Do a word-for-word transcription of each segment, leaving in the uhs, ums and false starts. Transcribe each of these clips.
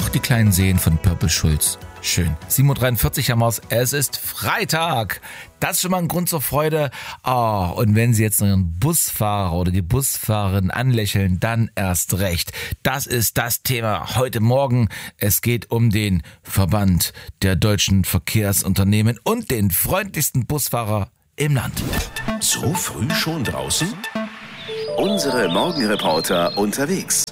die kleinen Seen von Pöppelschulz. Schön. sieben Uhr dreiundvierzig haben wir's. Es ist Freitag. Das ist schon mal ein Grund zur Freude. Oh, und wenn Sie jetzt noch Ihren Busfahrer oder die Busfahrerin anlächeln, dann erst recht. Das ist das Thema heute Morgen. Es geht um den Verband der deutschen Verkehrsunternehmen und den freundlichsten Busfahrer im Land. So früh schon draußen? Unsere Morgenreporter unterwegs.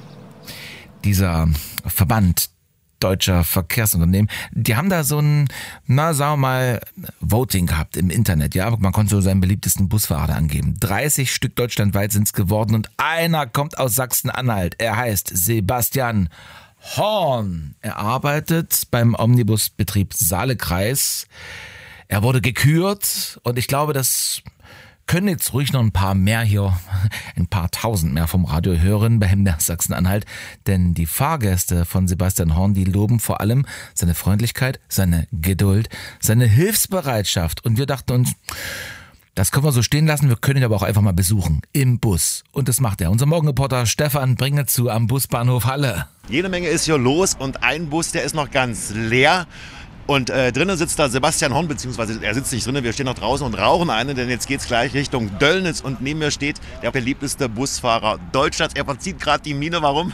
Dieser Verband deutscher Verkehrsunternehmen, die haben da so ein, na sagen wir mal, Voting gehabt im Internet. Ja, man konnte so seinen beliebtesten Busfahrer angeben. dreißig Stück deutschlandweit sind es geworden und einer kommt aus Sachsen-Anhalt. Er heißt Sebastian Horn. Er arbeitet beim Omnibusbetrieb Saalekreis. Er wurde gekürt und ich glaube, das können jetzt ruhig noch ein paar mehr hier, ein paar tausend mehr vom Radio hören bei M D R Sachsen-Anhalt, denn die Fahrgäste von Sebastian Horn, die loben vor allem seine Freundlichkeit, seine Geduld, seine Hilfsbereitschaft und wir dachten uns, das können wir so stehen lassen, wir können ihn aber auch einfach mal besuchen, im Bus. Und das macht er. Unser Morgenreporter Stefan Bringezu am Busbahnhof Halle. Jede Menge ist hier los und ein Bus, der ist noch ganz leer. Und äh, drinnen sitzt da Sebastian Horn, beziehungsweise er sitzt nicht drinnen, wir stehen noch draußen und rauchen eine, denn jetzt geht's gleich Richtung Döllnitz und neben mir steht der beliebteste Busfahrer Deutschlands. Er verzieht gerade die Miene, warum?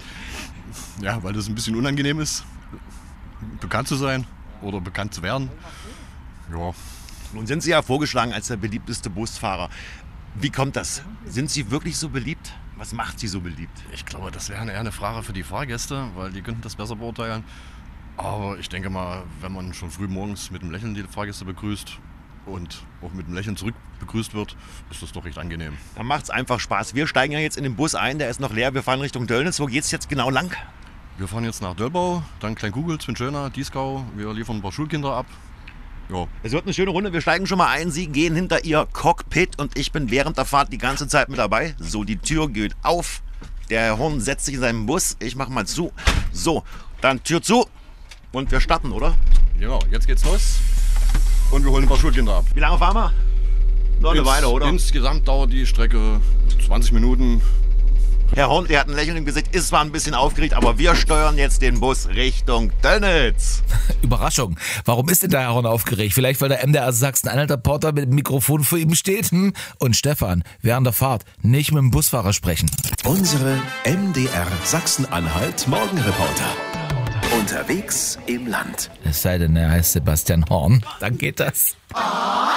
Ja, weil das ein bisschen unangenehm ist, bekannt zu sein oder bekannt zu werden. Ja. Nun sind Sie ja vorgeschlagen als der beliebteste Busfahrer. Wie kommt das? Sind Sie wirklich so beliebt? Was macht Sie so beliebt? Ich glaube, das wäre eher eine Frage für die Fahrgäste, weil die könnten das besser beurteilen. Aber ich denke mal, wenn man schon früh morgens mit einem Lächeln die Fahrgäste begrüßt und auch mit einem Lächeln zurück begrüßt wird, ist das doch recht angenehm. Dann macht's einfach Spaß. Wir steigen ja jetzt in den Bus ein, der ist noch leer. Wir fahren Richtung Döllnitz. Wo geht's jetzt genau lang? Wir fahren jetzt nach Döllbau, dann Kleinkugel, Zwischenschöna, Dieskau. Wir liefern ein paar Schulkinder ab. Ja. Es wird eine schöne Runde. Wir steigen schon mal ein. Sie gehen hinter Ihr Cockpit und ich bin während der Fahrt die ganze Zeit mit dabei. So, die Tür geht auf. Der Herr Horn setzt sich in seinen Bus. Ich mach mal zu. So, dann Tür zu. Und wir starten, oder? Genau, jetzt geht's los und wir holen ein paar Schulkinder ab. Wie lange fahren wir? Noch eine Ins, Weile, oder? Insgesamt dauert die Strecke zwanzig Minuten. Herr Horn, der hat ein Lächeln im Gesicht, ist zwar ein bisschen aufgeregt, aber wir steuern jetzt den Bus Richtung Döllnitz. Überraschung. Warum ist denn der Herr Horn aufgeregt? Vielleicht, weil der M D R Sachsen-Anhalt-Reporter mit dem Mikrofon vor ihm steht? Hm? Und Stefan, während der Fahrt nicht mit dem Busfahrer sprechen. Unsere M D R Sachsen-Anhalt Morgenreporter. Unterwegs im Land. Es sei denn, er heißt Sebastian Horn. Dann geht das.